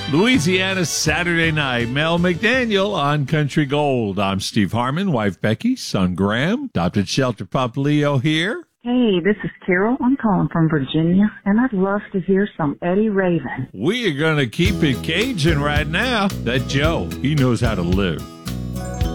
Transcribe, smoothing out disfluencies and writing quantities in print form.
Louisiana Saturday night. Mel McDaniel on Country Gold. I'm Steve Harmon, wife Becky, son Graham, adopted shelter pup Leo here. Hey, this is Carol. I'm calling from Virginia, and I'd love to hear some Eddie Raven. We are going to keep it Cajun right now. That Joe, he knows how to live.